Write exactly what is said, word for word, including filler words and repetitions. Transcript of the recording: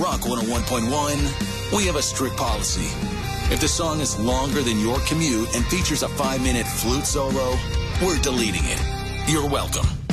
Rock one oh one point one, we have a strict policy. If the song is longer than your commute and features a five-minute flute solo, we're deleting it. You're welcome.